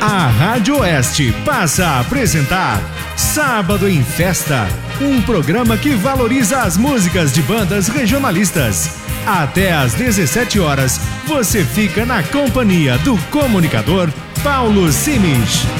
A Rádio Oeste passa a apresentar Sábado em Festa, um programa que valoriza as músicas de bandas regionalistas. Até às 17 horas, você fica na companhia do comunicador Paulo Simich.